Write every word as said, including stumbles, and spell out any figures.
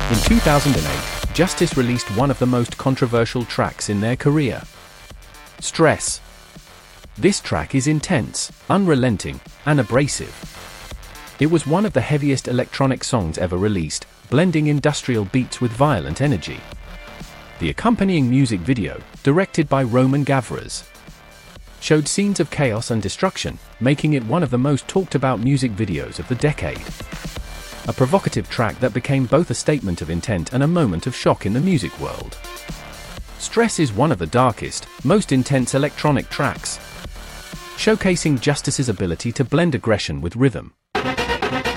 In two thousand eight, Justice released one of the most controversial tracks in their career. Stress. This track is intense, unrelenting, and abrasive. It was one of the heaviest electronic songs ever released, blending industrial beats with violent energy. The accompanying music video, directed by Roman Gavras, showed scenes of chaos and destruction, making it one of the most talked about music videos of the decade. A provocative track that became both a statement of intent and a moment of shock in the music world. Stress is one of the darkest, most intense electronic tracks, showcasing Justice's ability to blend aggression with rhythm.